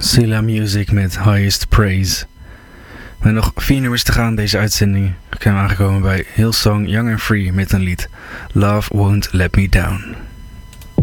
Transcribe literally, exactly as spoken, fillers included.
Silla Music met Highest Praise. We hebben nog vier nummers te gaan deze uitzending. Ik ben aangekomen bij Hillsong Young and Free met een lied Love Won't Let Me Down.